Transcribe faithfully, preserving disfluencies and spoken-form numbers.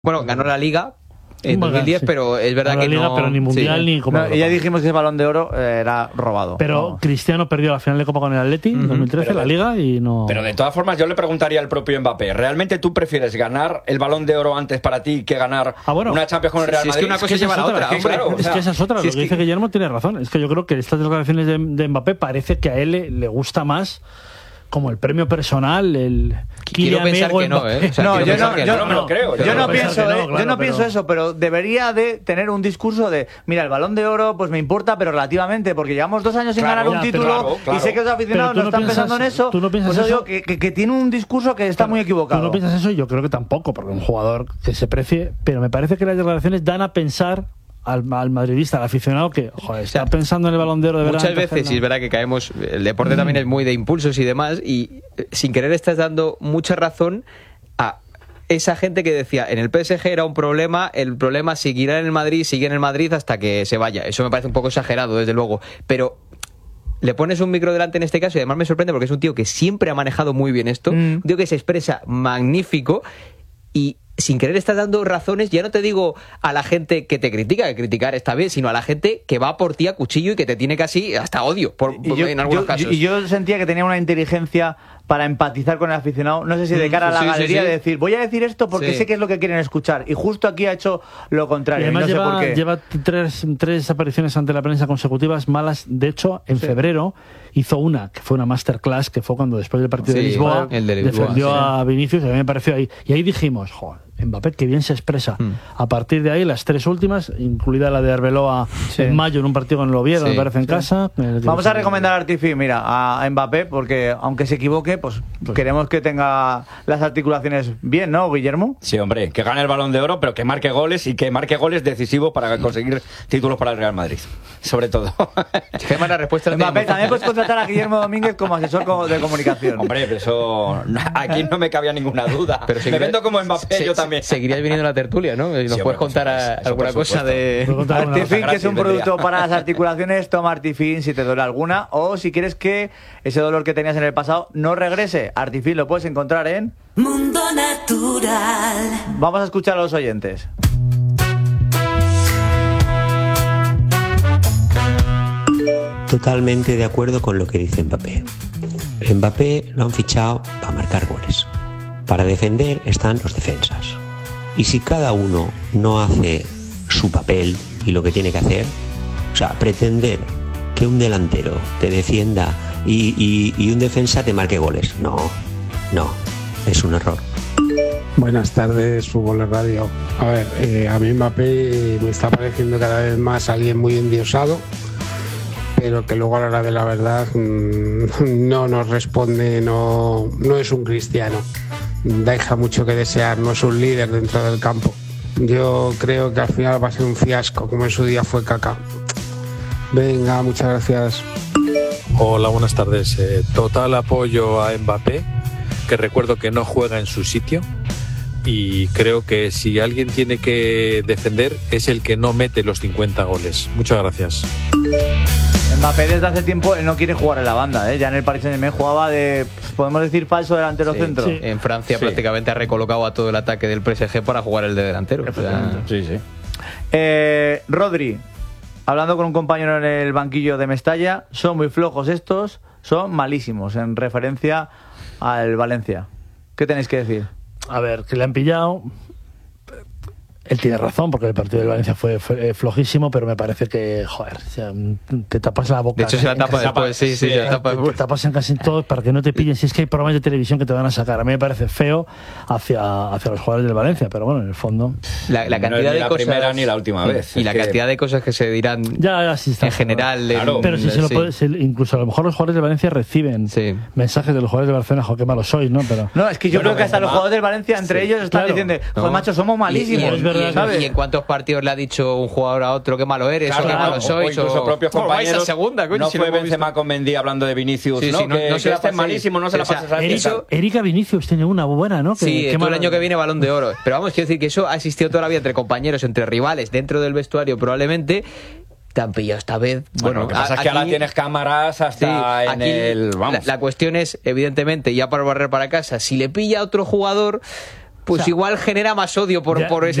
Bueno, ganó la Liga en Bueno, dos mil diez, sí. pero es verdad Ganó que la Liga, no... pero ni Mundial sí. ni Copa No, de y ya Europa. dijimos que el Balón de Oro eh, era robado. Pero No. Cristiano perdió la final de Copa con el Atleti en Ujú. dos mil trece, Pero la de- Liga, y no... Pero de todas formas, yo le preguntaría al propio Mbappé, ¿realmente tú prefieres ganar el Balón de Oro antes para ti que ganar Ah, bueno. una Champions con el Sí, Real sí, es que Madrid? una cosa esa lleva a la es otra, que, hombre. claro, o es sea, que esa es otra. si Lo es que dice que- Guillermo tiene razón. Es que yo creo que estas declaraciones de, de Mbappé parece que a él le, le gusta más como el premio personal, el... Quiero Kylian pensar Ego que no, Mbappé. ¿eh? O sea, No, quiero yo pensar no, que yo no me lo creo. Yo Yo no creo pienso, que no, eh, claro, yo no pero- pienso eso, pero debería de tener un discurso de, mira, el Balón de Oro pues me importa, pero relativamente, porque llevamos dos años sin Claro, ganar un ya, pero- título claro, claro. y sé que los aficionados Pero no tú no están pensando en piensas- eso. tú no piensas pues yo eso. digo que, que- que tiene un discurso que está muy equivocado. Tú no piensas eso y yo creo que tampoco, porque un jugador que se precie, pero me parece que las declaraciones dan a pensar al, al madridista, al aficionado, que joder, está pensando en el Balón de Oro de verdad. Muchas antes que veces, en y es la- verdad que caemos, el deporte también es muy de impulsos y demás, y eh, sin querer estás dando mucha razón a esa gente que decía, en el P S G era un problema, el problema seguirá en el Madrid, sigue en el Madrid hasta que se vaya. Eso me parece un poco exagerado, desde luego, pero... Le pones un micro delante en este caso y además me sorprende porque es un tío que siempre ha manejado muy bien esto, Mm. un tío que se expresa magnífico y sin querer estás dando razones, ya no te digo a la gente que te critica, que criticar está bien, sino a la gente que va por ti a cuchillo y que te tiene casi hasta odio, por, Y yo, en algunos yo- casos. y yo sentía que tenía una inteligencia para empatizar con el aficionado, no sé si de cara a la Sí, sí, galería sí. de decir, voy a decir esto porque Sí. sé que es lo que quieren escuchar, y justo aquí ha hecho lo Y contrario, y además no sé lleva, por qué. lleva tres, tres apariciones ante la prensa consecutivas malas. De hecho, en febrero hizo una, que fue una masterclass, que fue cuando después del partido de Sí, Lisboa, el de Lisboa, defendió sí. a Vinicius, y a mí me pareció ahí. Y ahí dijimos, joder, Mbappé, que bien se expresa. Mm. A partir de ahí, las tres últimas, incluida la de Arbeloa Sí. en mayo en un partido con el Oviedo, Sí, me parece, en sí. casa. el- Vamos a recomendar a Artifi, mira, a, a Mbappé, porque aunque se equivoque, pues, queremos que tenga las articulaciones bien, ¿no, Guillermo? Sí, hombre, que gane el Balón de Oro, pero que marque goles y que marque goles decisivos para conseguir títulos para el Real Madrid, sobre todo. Qué mala respuesta la Mbappé, tenemos. también puedes contratar a Guillermo Domínguez como asesor co- de comunicación. Hombre, pero eso aquí no me cabía ninguna duda. Pero me seguirá- vendo como Mbappé, se- yo también. Seguirías viniendo a la tertulia, ¿no? Y nos Sí, puedes hombre, contar por a- supuesto, eso alguna por cosa supuesto. de... Puedo contar alguna cosa. Artifin, que es un Gracias, producto vendría. para las articulaciones, toma Artifin si te duele alguna, o si quieres que ese dolor que tenías en el pasado no regrese. Artifin lo puedes encontrar en... Mundo Natural. Vamos a escuchar a los oyentes. Totalmente de acuerdo con lo que dice Mbappé. Mbappé lo han fichado para marcar goles. Para defender están los defensas. Y si cada uno no hace su papel y lo que tiene que hacer, o sea, pretender que un delantero te defienda y, y- y un defensa te marque goles, no, no, es un error. Buenas tardes, Fútbol Radio. A ver, eh, a mí Mbappé me está pareciendo cada vez más alguien muy endiosado, pero que luego a la hora de la verdad mm, no nos responde, no, no es un cristiano. Deja mucho que desear, no es un líder dentro del campo. Yo creo que al final va a ser un fiasco, como en su día fue Kaká. Venga, muchas gracias. Hola, buenas tardes. Eh, total apoyo a Mbappé, que recuerdo que no juega en su sitio y creo que si alguien tiene que defender es el que no mete los cincuenta goles. Muchas gracias. Mbappé desde hace tiempo él no quiere jugar en la banda, ¿eh? Ya en el Paris Saint-Germain jugaba de, podemos decir, falso delantero Sí, centro. sí. En Francia Sí. prácticamente ha recolocado a todo el ataque del P S G para jugar el de delantero. O sea, Sí, sí. Eh, Rodri, hablando con un compañero en el banquillo de Mestalla, son muy flojos estos, son malísimos, en referencia al Valencia. ¿Qué tenéis que decir? A ver, que le han pillado. Él tiene razón, porque el partido de Valencia fue, fue flojísimo, pero me parece que, joder, o sea, te tapas la boca. de hecho, se la en tapa casi- después, sí, sí, sí, se la tapa te, te después. tapas en casi todo para que no te pillen. Si es que hay programas de televisión que te van a sacar. A mí me parece feo hacia, hacia los jugadores del Valencia, pero bueno, en el fondo. La, la No es cantidad ni de la cosas... primera ni la última vez. Y Es la que- cantidad de cosas que se dirán Ya, ya sí está. en general. en- Claro. Pero si se lo sí. puede, si- incluso a lo mejor los jugadores de Valencia reciben Sí. mensajes de los jugadores de Barcelona, jo, qué malos sois, ¿no? Pero No, es que yo Bueno, creo que hasta Benzema- los jugadores del Valencia, entre Sí, ellos, están claro. diciendo, joder, No. macho, somos Y, y, malísimos. es verdad y- ¿sabes? y en cuántos partidos le ha dicho un jugador a otro qué malo eres Claro, o qué claro, malo o sois incluso o propios ¿cómo vais compañeros. a segunda, coño, no si fue lo hemos Benzema visto? con Mendy hablando de Vinicius, Sí, ¿no? sí, no- que, no que se la este es paséis. malísimo, no se la O sea, pases a Eric- César. Erika Vinicius tiene una buena, ¿no? Que- Sí, qué todo el mal- año que viene Balón de Oro. Pero vamos, quiero decir que eso ha existido toda la vida entre compañeros, entre rivales, dentro del vestuario probablemente. Te han pillado esta vez. Bueno, lo que pasa es que ahora tienes cámaras Sí, hasta en aquí el... la, Vamos. la cuestión es, evidentemente, ya para barrer para casa, si le pilla a otro jugador, pues O sea, igual genera más odio por, ya- por ese